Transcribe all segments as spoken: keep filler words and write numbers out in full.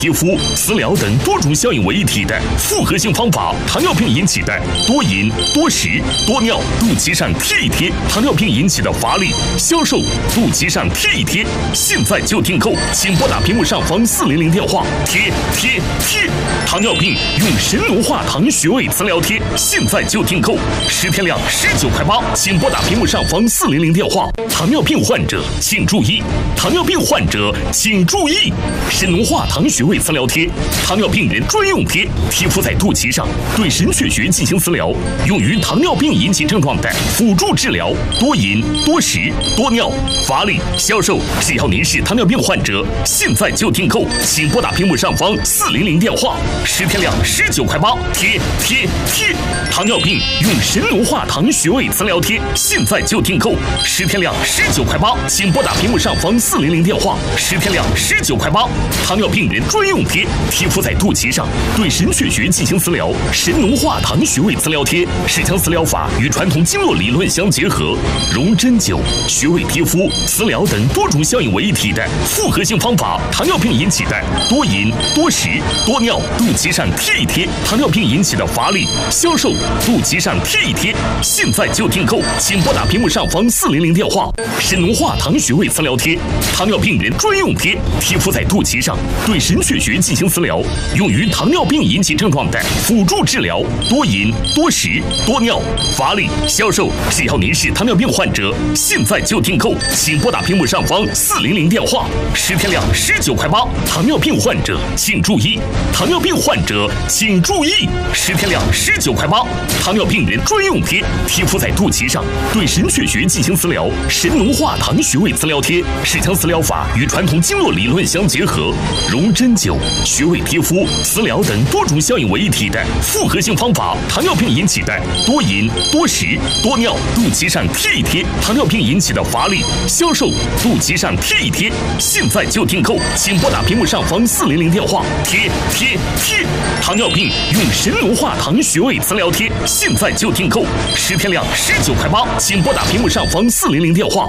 皮肤、食疗等多种效应为一体的复合性方法。糖尿病引起的多饮、多食、多尿、肚脐上贴一贴；糖尿病引起的乏力、消瘦、肚脐上贴一贴。现在就订购，请拨打屏幕上方四零零电话。贴贴贴！糖尿病用神农化糖穴位磁疗贴，现在就订购，十天量十九块八，请拨打屏幕上方四零零电话。糖尿病患者请注意，糖尿病患者请注意，神农化糖穴位磁疗贴，糖尿病人专用贴，贴敷在肚脐上，对神阙穴进行磁疗，用于糖尿病引起症状的辅助治疗。多饮、多食、多尿、乏力、消瘦，只要您是糖尿病患者，现在就订购，请拨打屏幕上方四零零电话，十天量十九块八，贴贴贴！糖尿病用神农化糖穴位磁疗贴，现在就订购，十天量十九块八，请拨打屏幕上方四零零电话，十天量十九块八。糖尿病人专用贴，贴敷在肚脐上，对神阙穴进行磁疗。神农化糖穴位磁疗贴是将磁疗法与传统经络理论相结合，融针灸、穴位贴敷、磁疗等多种效应为一体的复合性方法。糖尿病引起的多饮、多食、多尿、肚脐上贴一贴；糖尿病引起的乏力、消瘦、肚脐上贴一贴。现在就订购，请拨打屏幕上方四零零电话。神农化糖穴位磁疗贴，糖尿病人专用贴，贴敷在肚脐上，对神阙穴进行磁疗，用于糖尿病引起症状的辅助治疗。多饮、多食、多尿、乏力、消瘦，只要您是糖尿病患者，现在就订购，请拨打屏幕上方四零零电话，十天量十九块八。糖尿病患者请注意，糖尿病患者请注意，十天量十九块八。糖尿病人专用贴，贴敷在肚脐上，对神阙穴进行磁疗。神农化糖穴位磁疗贴是将磁疗法与传统经络理论相结合，融针灸、穴位贴敷、磁疗等多种效应为一体的复合性方法。糖尿病引起的多饮、多食、多尿、肚脐上贴一贴；糖尿病引起的乏力、消瘦、肚脐上贴一贴。现在就订购，请拨打屏幕上方四零零电话。贴贴贴！糖尿病用神农化糖穴位磁疗贴，现在就订购，十天量十九块八，请拨打屏幕上方四零零电话。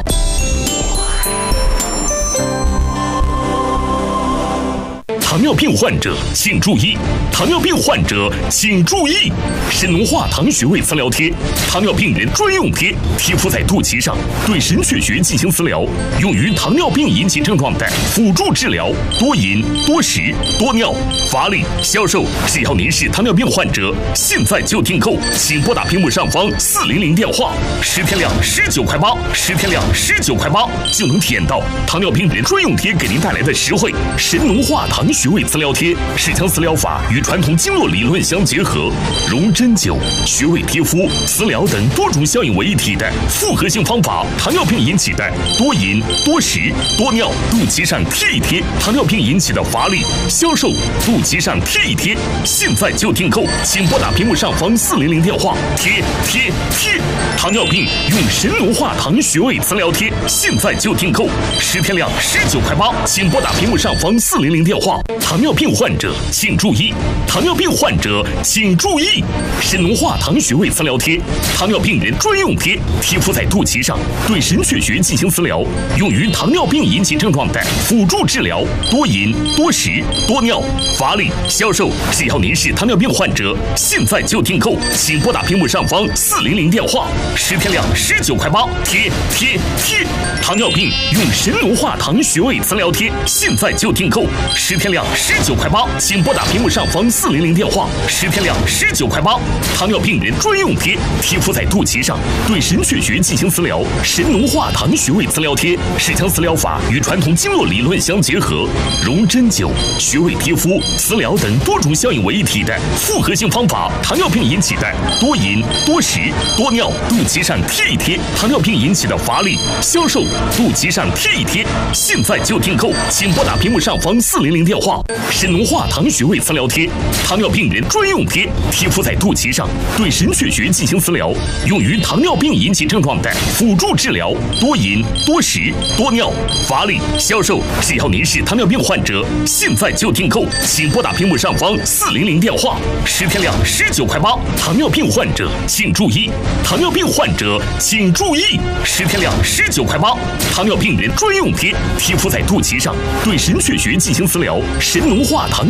糖尿病患者请注意，糖尿病患者请注意，神农化糖穴位磁疗贴，糖尿病人专用贴，贴敷在肚脐上，对神阙穴进行磁疗，用于糖尿病引起症状的辅助治疗。多饮、多食、多尿、乏力、消瘦，只要您是糖尿病患者，现在就订购，请拨打屏幕上方四零零电话，十天量十九块八，十天量十九块八，就能体验到糖尿病人专用贴给您带来的实惠。神农化糖穴位磁疗贴是将磁疗法与传统经络理论相结合，融针灸、穴位贴敷、磁疗等多种效应为一体的复合性方法。糖尿病引起的多饮、多食、多尿、肚脐上贴一贴；糖尿病引起的乏力、消瘦、肚脐上贴一贴。现在就订购，请拨打屏幕上方四零零电话。贴贴贴！糖尿病用神农化糖穴位磁疗贴，现在就订购，十天量十九块八，请拨打屏幕上方四零零电话。糖尿病患者请注意，糖尿病患者请注意，神农化糖穴位磁疗贴，糖尿病人专用贴，贴敷在肚脐上，对神阙穴进行磁疗，用于糖尿病引起症状的辅助治疗。多饮、多食、多尿、乏力、消瘦，只要您是糖尿病患者，现在就订购，请拨打屏幕上方四零零电话，十天量十九块八，贴贴贴！糖尿病用神农化糖穴位磁疗贴，现在就订购，十天量十九块八，请拨打屏幕上方四零零电话，十天量十九块八。糖尿病人专用贴，贴敷在肚脐上，对神阙穴进行磁疗。神农化糖穴位磁疗贴是将磁疗法与传统经络理论相结合，融针灸、穴位贴敷、磁疗等多种效应为一体的复合性方法。糖尿病引起的多饮、多食、多尿、肚脐上贴一贴；糖尿病引起的乏力、消瘦、肚脐上贴一贴。现在就订购，请拨打屏幕上方四零零电话。神农化糖穴位磁疗贴，糖尿病人专用贴，贴敷在肚脐上，对神阙穴进行磁疗，用于糖尿病引起症状的辅助治疗。多饮、多食、多尿、乏力、消瘦，只要您是糖尿病患者，现在就订购，请拨打屏幕上方四零零电话，十天量十九块八。糖尿病患者请注意，糖尿病患者请注意，十天量十九块八。糖尿病人专用贴，贴敷在肚脐上，对神阙穴进行磁疗。神农化糖